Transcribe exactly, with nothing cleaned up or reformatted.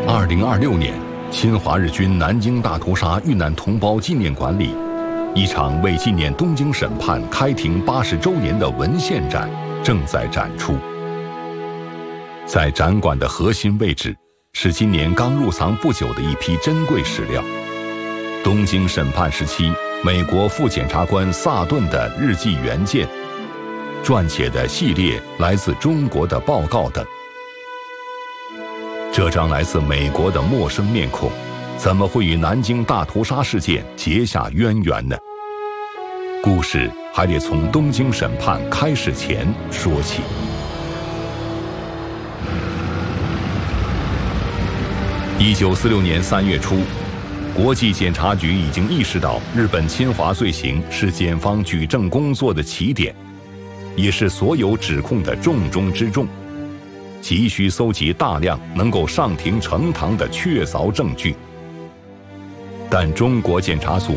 二零二六年，侵华日军南京大屠杀遇难同胞纪念馆里，一场为纪念东京审判开庭八十周年的文献展正在展出。在展馆的核心位置，是今年刚入藏不久的一批珍贵史料：东京审判时期美国副检察官萨顿的日记原件、撰写的系列来自中国的报告等。这张来自美国的陌生面孔，怎么会与南京大屠杀事件结下渊源呢？故事还得从东京审判开始前说起。一九四六年三月初，国际检察局已经意识到日本侵华罪行是检方举证工作的起点，也是所有指控的重中之重，急需搜集大量能够上庭呈堂的确凿证据。但中国检察组